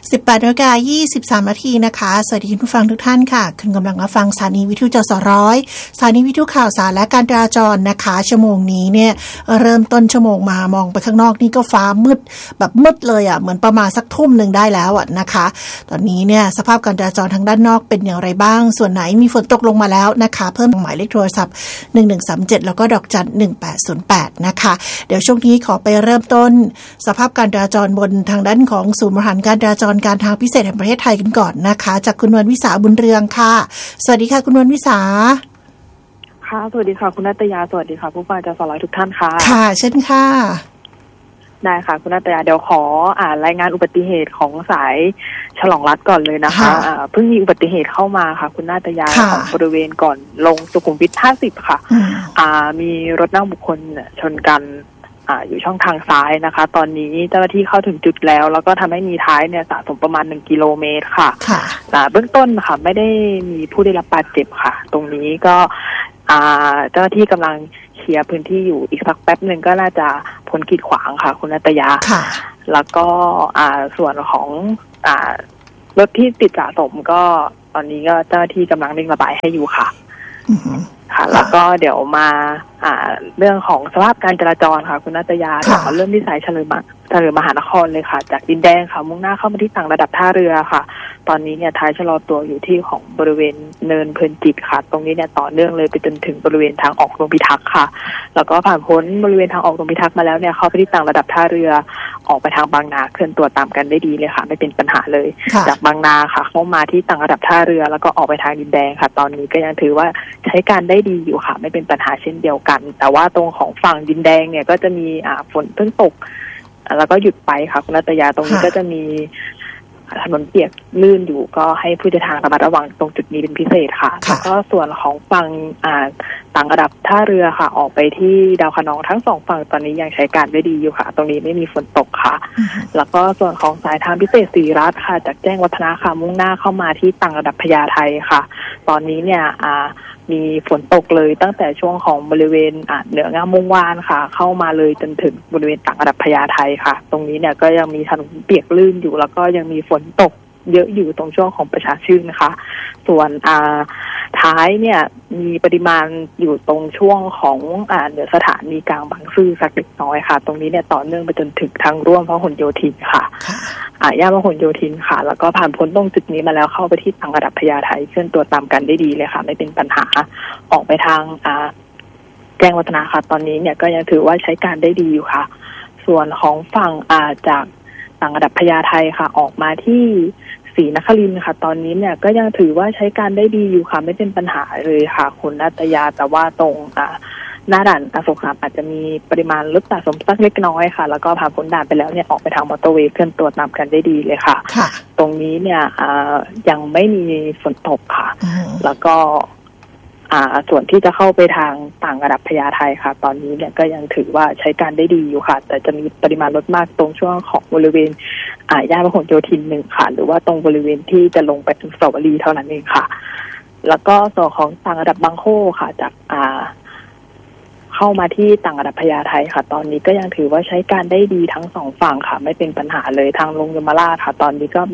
18:23 นาทีนะคะสวัสดีคุณผู้ฟังทุกท่านค่ะคุณกำลังรับฟังสถานีวิทยุจสร้อยสถานีวิทยุข่าวสารและการจราจรนะคะชั่วโมงนี้เนี่ยเริ่มต้นชั่วโมงมามองไปข้างนอกนี่ก็ฟ้ามืดแบบมืดเลยอ่ะเหมือนประมาณสักทุ่มนึงได้แล้วอ่ะนะคะตอนนี้เนี่ยสภาพการจราจรทางด้านนอกเป็นอย่างไรบ้างส่วนไหนมีฝนตกลงมาแล้วนะคะเพิ่มหมายเลขโทรศัพท์1137แล้วก็ดอกจัน1808นะคะเดี๋ยวช่วงนี้ขอไปเริ่มต้นสภาพการจราจรบนทางด้านของศูนย์บริหารการจราจรการทางพิเศษแห่งประเทศไทยกันก่อนนะคะจากคุณวรรณวิสาบุญเรืองค่ะสวัสดีค่ะคุณวรรณวิสาค่ะสวัสดีค่ะคุณณัตยาสวัสดีค่ะผู้ฟังจสร้อยทุกท่านค่ะค่ะเช่นค่ะได้ค่ะคุณณัตยาเดี๋ยวขอรายงานอุบัติเหตุของสายฉลองรัฐก่อนเลยนะคะเพิ่งมีอุบัติเหตุเข้ามาค่ะคุณณัตยาของบริเวณก่อนลงสุขุมวิท50ค่ะมีรถนั่งบุคคลชนกันอยู่ช่องทางซ้ายนะคะตอนนี้เจ้าหน้าที่เข้าถึงจุดแล้วก็ทำให้มีท้ายเนี่ยสะสมประมาณ1กิโลเมตรค่ะเบื้องต้นค่ะไม่ได้มีผู้ได้รับบาดเจ็บค่ะตรงนี้ก็เจ้าหน้าที่กำลังเคลียร์พื้นที่อยู่อีกสักแป๊บหนึ่งก็น่าจะพ้นกีดขวางค่ะคุณณัตยาแล้วก็ส่วนของรถที่ติดสะสมก็ตอนนี้ก็เจ้าหน้าที่กำลังเร่งระบายให้อยู่ค่ะค่ะแล้วก็เดี๋ยวมาเรื่องของสภาพการจราจรค่ะคุณณัตยาเริ่มที่สายเฉลิมมหานครเลยค่ะจากดินแดงค่ะมุ่งหน้าเข้ามาที่ต่างระดับท่าเรือค่ะตอนนี้เนี่ยท้ายชะลอตัวอยู่ที่ของบริเวณเนินเพลินจิตค่ะตรงนี้เนี่ยต่อเนื่องเลยไปจนถึงบริเวณทางออกดงพิทักษ์ค่ะแล้วก็ผ่านพ้นบริเวณทางออกดงพิทักษ์มาแล้วเนี่ยเข้าไปที่ต่างระดับท่าเรือออกไปทางบางนาเคลื่อนตัวตามกันได้ดีเลยค่ะไม่เป็นปัญหาเลยจากบางนาค่ะเข้ามาที่ต่างระดับท่าเรือแล้วก็ออกไปทางดินแดงค่ะตอนนี้ก็ยังถือว่าใช้การได้ดีอยู่ค่ะไม่เป็นปัญหาเช่นเดียวกันแต่ว่าตรงของฝั่งดินแดงเนี่ยก็จะมีฝนเพิ่งตกแล้วก็หยุดไปค่ะคุณณัตยาตรงนี้ก็จะมีถนนเปียกลื่นอยู่ก็ให้ผู้เดินทางระมัดระวังตรงจุดนี้เป็นพิเศษค่ะแล้วก็ส่วนของฝั่งต่างระดับท่าเรือค่ะออกไปที่ดาวคะนองทั้งสองฝั่งตอนนี้ยังใช้การได้ดีอยู่ค่ะตรงนี้ไม่มีฝนตกค่ะแล้วก็ส่วนของสายทางพิเศษศรีรัตน์ค่ะจากแจ้งวัฒนะค่ะมุ่งหน้าเข้ามาที่ต่างระดับพญาไทค่ะตอนนี้เนี่ยมีฝนตกเลยตั้งแต่ช่วงของบริเวณเหนืองามวงวานค่ะเข้ามาเลยจนถึงบริเวณต่างระดับพญาไทค่ะตรงนี้เนี่ยก็ยังมีถนนเปียกลื่นอยู่แล้วก็ยังมีฝนตกเยอะอยู่ตรงช่วงของประชาชื่นนะคะส่วนท้ายเนี่ยมีปริมาณอยู่ตรงช่วงของเหนือสถานีกลางบางซื่อสักเล็กน้อยค่ะตรงนี้เนี่ยต่อเนื่องไปจนถึงทางร่วมพหลโยธินค่ะย่านพหลโยธินค่ะแล้วก็ผ่านพ้นตรงจุดนี้มาแล้วเข้าไปที่ต่างระดับพญาไทเคลื่อนตัวตามกันได้ดีเลยค่ะไม่เป็นปัญหาออกไปทางแจ้งวัฒนะค่ะตอนนี้เนี่ยก็ยังถือว่าใช้การได้ดีอยู่ค่ะส่วนของฝั่งจากต่างระดับพญาไทค่ะออกมาที่ศรีนครินทร์ค่ะตอนนี้เนี่ยก็ยังถือว่าใช้การได้ดีอยู่ค่ะไม่เป็นปัญหาเลยค่ะคุณณัตยาแต่ว่าตรงหน้าด่านอโศกอาจจะมีปริมาณรถสะสมสักเล็กน้อยค่ะแล้วก็ผ่านพ้นด่านไปแล้วเนี่ยออกไปทางมอเตอร์เวย์เคลื่อนตัวตามกันได้ดีเลยค่ะตรงนี้เนี่ยยังไม่มีฝนตกค่ะแล้วก็ส่วนที่จะเข้าไปทางต่างระดับพญาไทค่ะตอนนี้เนี่ยก็ยังถือว่าใช้การได้ดีอยู่ค่ะแต่จะมีปริมาณรถมากตรงช่วงของบริเวณย่านพหลโยธิน1ค่ะหรือว่าตรงบริเวณที่จะลงไปถึงสระบุรีเท่านั้นเองค่ะแล้วก็ส่วนของต่างระดับบางโคค่ะจากเข้ามาที่ต่างระดับพญาไทค่ะตอนนี้ก็ยังถือว่าใช้การได้ดีทั้งสองฝั่งค่ะไม่เป็นปัญหาเลยทางลงยมราชค่ะตอนนี้ก็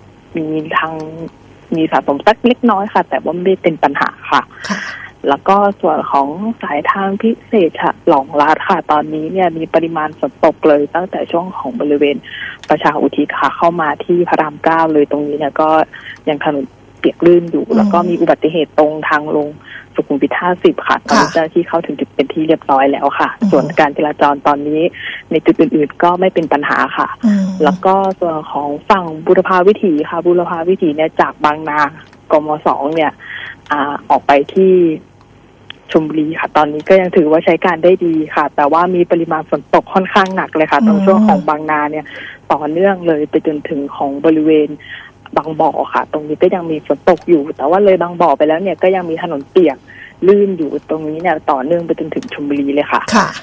มีสะสมสักเล็กน้อยค่ะแต่ว่าไม่เป็นปัญหาค่ะแล้วก็ส่วนของสายทางพิเศษฉลองรัฐค่ะตอนนี้เนี่ยมีปริมาณฝนตกเลยตั้งแต่ช่วงของบริเวณประชาอุทิศค่ะเข้ามาที่พระราม9เลยตรงนี้เนี่ยก็ยังถนนเปียกลื่นอยู่แล้วก็มีอุบัติเหตุตรงทางลงสุขุมวิท50ค่ะตอนนี้เจ้าหน้าที่เข้าถึงจุดเป็นที่เรียบร้อยแล้วค่ะส่วนการจราจรตอนนี้ในจุดอื่นๆก็ไม่เป็นปัญหาค่ะแล้วก็ส่วนของฝั่งบุรพาวิถีค่ะบุรพาวิถีเนี่ยจากบางนากม2เนี่ยออกไปที่ชลบุรีค่ะตอนนี้ก็ยังถือว่าใช้การได้ดีค่ะแต่ว่ามีปริมาณฝนตกค่อนข้างหนักเลยค่ะตรงช่วงของบางนาเนี่ยต่อเนื่องเลยไปจนถึงของบริเวณบางบ่อค่ะตรงนี้ก็ยังมีฝนตกอยู่แต่ว่าเลยบางบ่อไปแล้วเนี่ยก็ยังมีถนนเปียกลื่นอยู่ตรงนี้เนี่ยต่อเนื่องไปจนถึงชลบุรีเลยค่ะ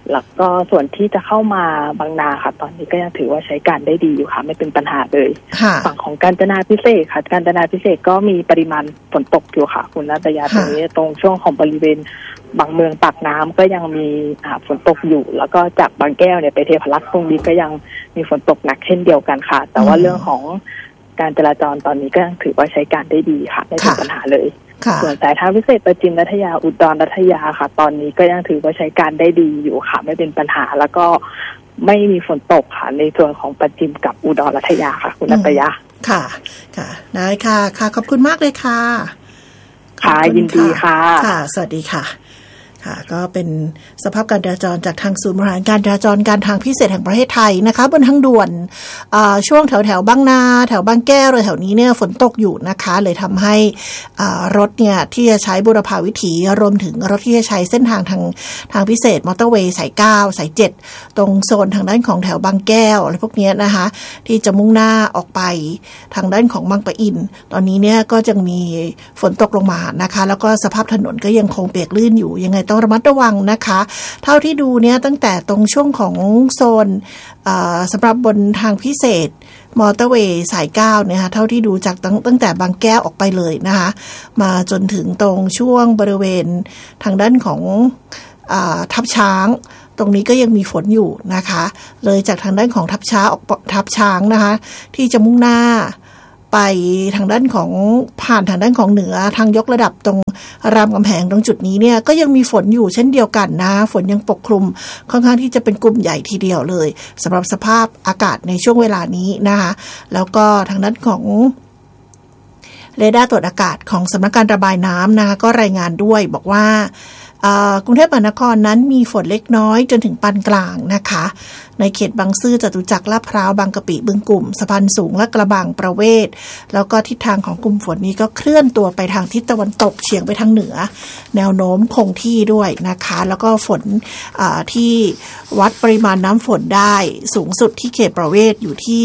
แล้วก็ส่วนที่จะเข้ามาบางนาค่ะตอนนี้ก็ยังถือว่าใช้การได้ดีอยู่ค่ะไม่เป็นปัญหาเลยฝั่งของกาญจนาพิเศษค่ะกาญจนาพิเศษก็มีปริมาณฝนตกอยู่ค่ะคุณรัตยาตรงนี้ตรงช่วงของบริเวณบางเมืองปากน้ำก็ยังมีฝนตกอยู่แล้วก็จากบางแก้วเนี่ยไปเทพรักษ์ตรงนี้ก็ยังมีฝนตกหนักเช่นเดียวกันค่ะแต่ว่าเรื่องของการจราจรตอนนี้ก็ยังถือว่าใช้การได้ดีค่ะไม่เป็นปัญหาเลยส่วนสายทางพิเศษประจินรัฐยาอุดรรัฐยาค่ะตอนนี้ก็ยังถือว่าใช้การได้ดีอยู่ค่ะไม่เป็นปัญหาแล้วก็ไม่มีฝนตกค่ะในส่วนของประจินกับอุดรรัฐยาค่ะคุณรัตยาค่ะค่ะได้ค่ะค่ะขอบคุณมากเลยค่ะค่ะยินดีค่ะค่ะสวัสดีค่ะค่ะก็เป็นสภาพการจราจรจากทางศูนย์บริหารการจราจรการทางพิเศษแห่งประเทศไทยนะคะบนทางด่วนช่วงแถวบางนาแถวบางแก้วเลยแถวนี้เนี่ยฝนตกอยู่นะคะเลยทำให้รถเนี่ยที่จะใช้บุรพาวิถีรวมถึงรถที่จะใช้เส้นทางพิเศษมอเตอร์เวย์สาย9สาย7ตรงโซนทางด้านของแถวบางแก้วอะไรพวกนี้นะคะที่จะมุ่งหน้าออกไปทางด้านของบางปะอินตอนนี้เนี่ยก็ยังมีฝนตกลงมานะคะแล้วก็สภาพถนนก็ยังคงเปียกลื่นอยู่ยังไงต้องระมัดระวังนะคะเท่าที่ดูเนี่ยตั้งแต่ตรงช่วงของโซนสำหรับบนทางพิเศษมอเตอร์เวย์สาย9เนี่ยค่ะเท่าที่ดูจากตั้งแต่บางแก้วออกไปเลยนะคะมาจนถึงตรงช่วงบริเวณทางด้านของทับช้างตรงนี้ก็ยังมีฝนอยู่นะคะเลยจากทางด้านของทับช้างนะคะที่จะมุ่งหน้าไปทางด้านของผ่านทางด้านของเหนือทางยกระดับตรงรามคำแหงตรงจุดนี้เนี่ยก็ยังมีฝนอยู่เช่นเดียวกันนะฝนยังปกคลุมค่อนข้างที่จะเป็นกลุ่มใหญ่ทีเดียวเลยสำหรับสภาพอากาศในช่วงเวลานี้นะคะแล้วก็ทางด้านของเรดาร์ตรวจอากาศของสำนักการระบายน้ำนะคะก็รายงานด้วยบอกว่ากรุงเทพมหานครนั้นมีฝนเล็กน้อยจนถึงปานกลางนะคะในเขตบางซื่อจตุจักรลาดพร้าวบางกะปิบึงกลุ่มสะพานสูงและกระบังประเวศแล้วก็ทิศทางของกลุ่มฝนนี้ก็เคลื่อนตัวไปทางทิศตะวันตกเฉียงไปทางเหนือแนวโน้มคงที่ด้วยนะคะแล้วก็ฝนที่วัดปริมาณน้ำฝนได้สูงสุดที่เขตประเวศอยู่ที่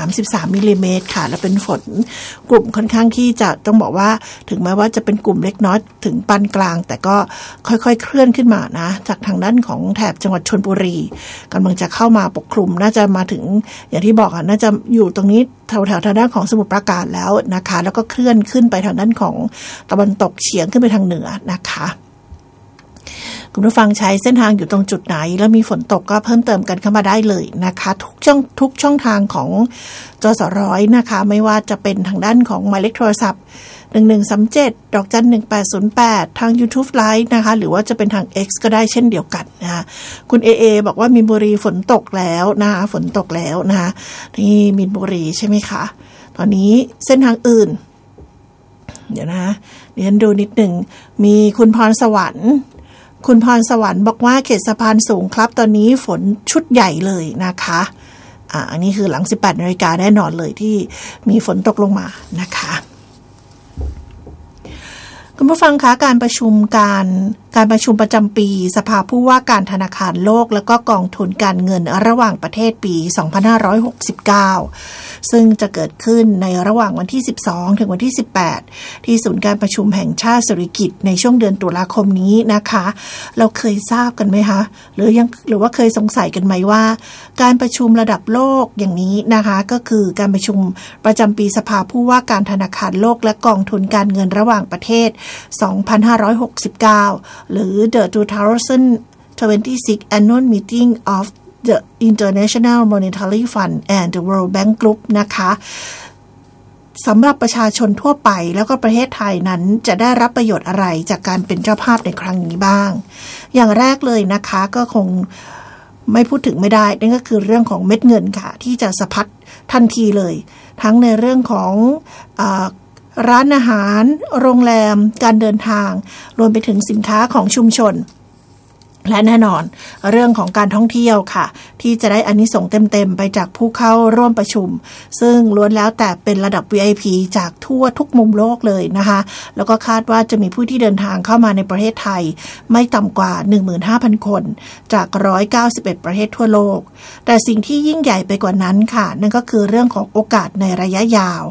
33มิลลิเมตรค่ะและเป็นฝนกลุ่มค่อนข้างที่จะต้องบอกว่าถึงแม้ว่าจะเป็นกลุ่มเล็กน้อยถึงปานกลางแต่ก็ค่อยๆเคลื่อนขึ้นมานะจากทางด้านของแถบจังหวัดชลบุรีกำลังจะเข้ามาปกคลุมน่าจะมาถึงอย่างที่บอกน่าจะอยู่ตรงนี้แถวทางด้านของสมุทรปราการแล้วนะคะแล้วก็เคลื่อนขึ้นไปทางด้านของตะวันตกเฉียงขึ้นไปทางเหนือนะคะคุณผู้ฟังใช้เส้นทางอยู่ตรงจุดไหนแล้วมีฝนตกก็เพิ่มเติมกันเข้ามาได้เลยนะคะทุกช่องทางของจสร้อยนะคะไม่ว่าจะเป็นทางด้านของหมายเลขโทรศัพท์1137*1808ทาง YouTube Live นะคะหรือว่าจะเป็นทาง X ก็ได้เช่นเดียวกันนะคะคุณ AA บอกว่ามีนบุรีฝนตกแล้วนะคะฝนตกแล้วนะคะที่มีนบุรีใช่ไหมคะตอนนี้เส้นทางอื่นเดี๋ยวนะเดี๋ยวดูนิดหนึ่งมีคุณพรสวรรค์บอกว่าเขตสะพานสูงครับตอนนี้ฝนชุดใหญ่เลยนะคะอันนี้คือหลัง 18:00 นแน่นอนเลยที่มีฝนตกลงมานะคะคุณผู้ฟังคะการประชุมประจำปีสภาผู้ว่าการธนาคารโลกและก็กองทุนการเงินระหว่างประเทศปี 2569 ซึ่งจะเกิดขึ้นในระหว่างวันที่12ถึงวันที่18ที่ศูนย์การประชุมแห่งชาติสิริกิติ์ในช่วงเดือนตุลาคมนี้นะคะเราเคยทราบกันไหมคะหรือว่าเคยสงสัยกันไหมว่าการประชุมระดับโลกอย่างนี้นะคะก็คือการประชุมประจำปีสภาผู้ว่าการธนาคารโลกและกองทุนการเงินระหว่างประเทศ 2569 หรือ The 2026 Annual Meeting of the International Monetary Fund and the World Bank Group นะคะสำหรับประชาชนทั่วไปแล้วก็ประเทศไทยนั้นจะได้รับประโยชน์อะไรจากการเป็นเจ้าภาพในครั้งนี้บ้างอย่างแรกเลยนะคะก็คงไม่พูดถึงไม่ได้นั่นก็คือเรื่องของเม็ดเงินค่ะที่จะสะพัดทันทีเลยทั้งในเรื่องของร้านอาหารโรงแรมการเดินทางรวมไปถึงสินค้าของชุมชนและแน่นอนเรื่องของการท่องเที่ยวค่ะที่จะได้อานิสงส์เต็มๆไปจากผู้เข้าร่วมประชุมซึ่งล้วนแล้วแต่เป็นระดับ VIP จากทั่วทุกมุมโลกเลยนะคะแล้วก็คาดว่าจะมีผู้ที่เดินทางเข้ามาในประเทศไทยไม่ต่ำกว่า 15,000 คนจาก191ประเทศทั่วโลกแต่สิ่งที่ยิ่งใหญ่ไปกว่านั้นค่ะนั่นก็คือเรื่องของโอกาสในระยะยาว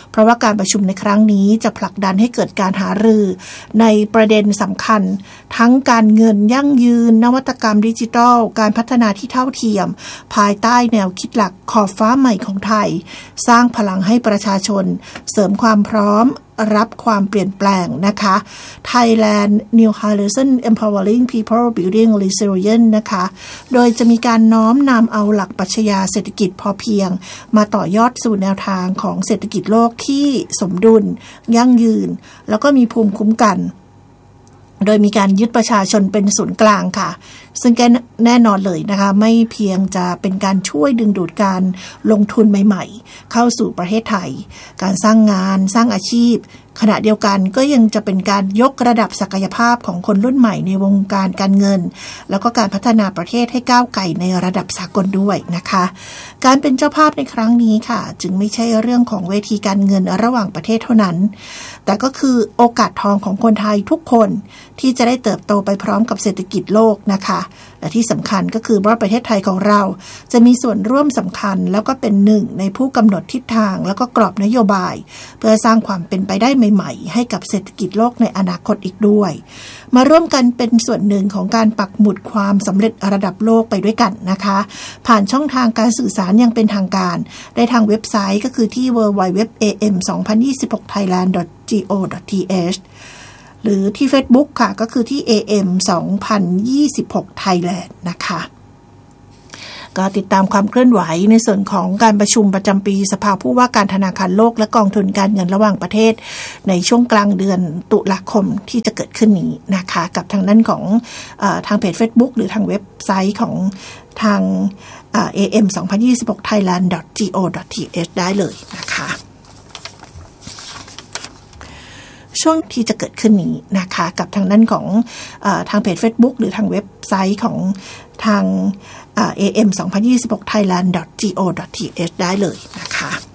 เพราะว่าการประชุมในครั้งนี้จะผลักดันให้เกิดการหารือในประเด็นสำคัญทั้งการเงินยั่งยืนนวัตกรรมดิจิทัลการพัฒนาที่เท่าเทียมภายใต้แนวคิดหลักขอบฟ้าใหม่ของไทยสร้างพลังให้ประชาชนเสริมความพร้อมรับความเปลี่ยนแปลงนะคะ Thailand New Horizon Empowering People Building Resilience นะคะโดยจะมีการน้อมนำเอาหลักปรัชญาเศรษฐกิจพอเพียงมาต่อยอดสู่แนวทางของเศรษฐกิจโลกที่สมดุลยั่งยืนแล้วก็มีภูมิคุ้มกันโดยมีการยึดประชาชนเป็นศูนย์กลางค่ะซึ่งแน่นอนเลยนะคะไม่เพียงจะเป็นการช่วยดึงดูดการลงทุนใหม่ๆเข้าสู่ประเทศไทยการสร้างงานสร้างอาชีพขณะเดียวกันก็ยังจะเป็นการยกระดับศักยภาพของคนรุ่นใหม่ในวงการการเงินแล้วก็การพัฒนาประเทศให้ก้าวไกลในระดับสากลด้วยนะคะการเป็นเจ้าภาพในครั้งนี้ค่ะจึงไม่ใช่เรื่องของเวทีการเงินระหว่างประเทศเท่านั้นแต่ก็คือโอกาสทองของคนไทยทุกคนที่จะได้เติบโตไปพร้อมกับเศรษฐกิจโลกนะคะและที่สำคัญก็คือว่าประเทศไทยของเราจะมีส่วนร่วมสำคัญแล้วก็เป็นหนึ่งในผู้กำหนดทิศทางแล้วก็กรอบนโยบายเพื่อสร้างความเป็นไปได้ใหม่ๆให้กับเศรษฐกิจโลกในอนาคตอีกด้วยมาร่วมกันเป็นส่วนหนึ่งของการปักหมุดความสำเร็จระดับโลกไปด้วยกันนะคะผ่านช่องทางการสื่อสารอย่างเป็นทางการได้ทางเว็บไซต์ก็คือที่ www.am2026thailand.go.th หรือที่ Facebook ค่ะก็คือที่ AM 2026 Thailand นะคะก็ติดตามความเคลื่อนไหวในส่วนของการประชุมประจำปีสภาผู้ว่าการธนาคารโลกและกองทุนการเงินระหว่างประเทศในช่วงกลางเดือนตุลาคมที่จะเกิดขึ้นนี้นะคะกับทางด้านของทางเพจ Facebook หรือทางเว็บไซต์ของทางAM 2026 Thailand.go.th ได้เลยนะคะช่วงที่จะเกิดขึ้นนี้นะคะกับทางด้านของทางเพจ Facebook หรือทางเว็บไซต์ของทางAM 2026 Thailand.go.th ได้เลยนะคะ